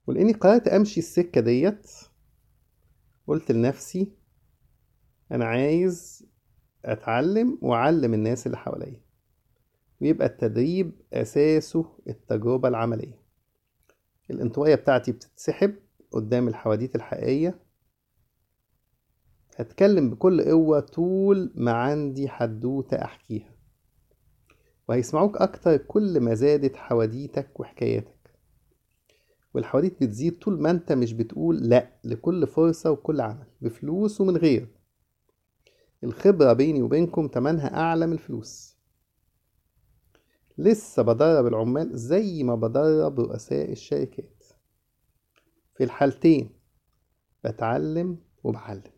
ولاني قررت امشي السكة ديت، قلت لنفسي انا عايز اتعلم واعلم الناس اللي حواليا، ويبقى التدريب اساسه التجربة العملية. الانطوائية بتاعتي بتتسحب قدام الحواديت الحقيقية. هتكلم بكل قوة طول ما عندي حدوتة احكيها، وهيسمعوك اكتر كل ما زادت حواديتك وحكاياتك. والحواديت بتزيد طول ما انت مش بتقول لأ لكل فرصة وكل عمل، بفلوس ومن غير. الخبرة بيني وبينكم تمنها أعلى من الفلوس. لسه بدرب العمال زي ما بدرب رؤساء الشركات. في الحالتين بتعلم وبعلم.